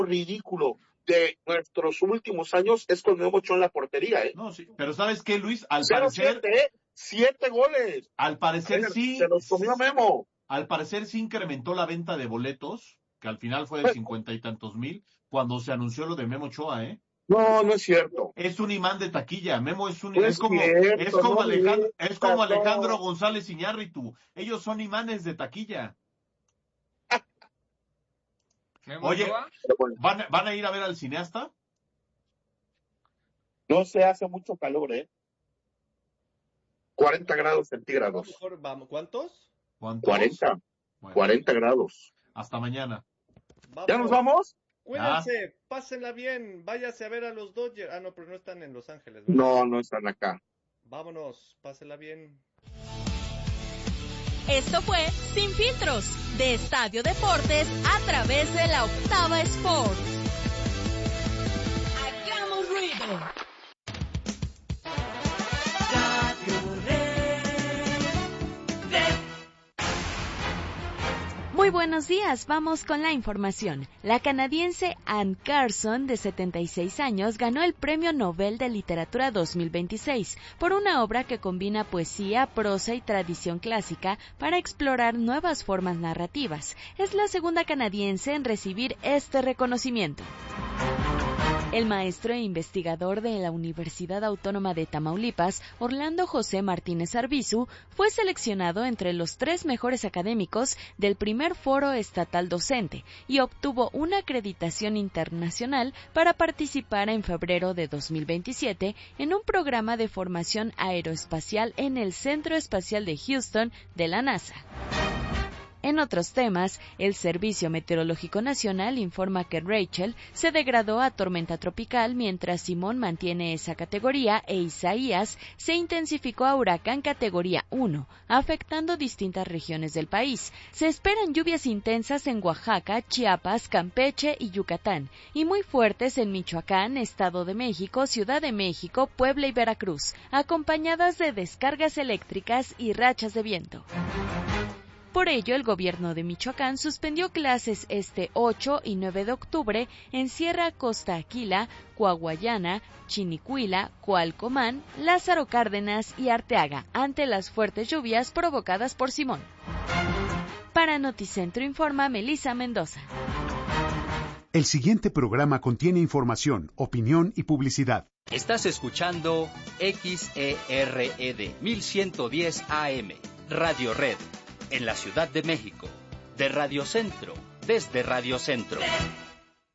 ridículo de nuestros últimos años es con Memo Ochoa en la portería, ¿eh? No, sí, pero ¿sabes qué, Luis? Al 0-7, parecer, 7 goles. al parecer sí, Se los comió Memo. al parecer sí incrementó la venta de boletos, que al final fue de 50 y tantos mil, cuando se anunció lo de Memo Ochoa, ¿eh? No, no es cierto. Es un imán de taquilla. Memo es No es cierto, no es como Alejandro no. González Iñárritu. Ellos son imanes de taquilla. Oye, ¿van a ir a ver al cineasta? No se hace mucho calor, 40 grados centígrados. Mejor vamos. ¿Cuántos? 40. Bueno, 40 grados. hasta mañana. Vamos. ¿Ya nos vamos? Cuídense, pásenla bien, váyase a ver a los Dodgers. Ah, no, pero no están en Los Ángeles, ¿verdad? No, no están acá. Vámonos, pásenla bien. Esto fue Sin Filtros, de Estadio Deportes a través de la Octava Sports. ¡Hagamos ruido! Muy buenos días, vamos con la información. La canadiense Anne Carson, de 76 años, ganó el Premio Nobel de Literatura 2026 por una obra que combina poesía, prosa y tradición clásica para explorar nuevas formas narrativas. Es la segunda canadiense en recibir este reconocimiento. El maestro e investigador de la Universidad Autónoma de Tamaulipas, Orlando José Martínez Arbizu, fue seleccionado entre los 3 mejores académicos del primer Foro Estatal Docente y obtuvo una acreditación internacional para participar en febrero de 2027 en un programa de formación aeroespacial en el Centro Espacial de Houston de la NASA. En otros temas, el Servicio Meteorológico Nacional informa que Rachel se degradó a tormenta tropical mientras Simón mantiene esa categoría e Isaías se intensificó a huracán categoría 1, afectando distintas regiones del país. Se esperan lluvias intensas en Oaxaca, Chiapas, Campeche y Yucatán, y muy fuertes en Michoacán, Estado de México, Ciudad de México, Puebla y Veracruz, acompañadas de descargas eléctricas y rachas de viento. Por ello, el gobierno de Michoacán suspendió clases este 8 y 9 de octubre en Sierra Costa Aquila, Coahuayana, Chinicuila, Coalcomán, Lázaro Cárdenas y Arteaga, ante las fuertes lluvias provocadas por Simón. Para Noticentro informa Melissa Mendoza. El siguiente programa contiene información, opinión y publicidad. Estás escuchando XERED 1110 AM, Radio Red. En la Ciudad de México, de Radio Centro, desde Radio Centro.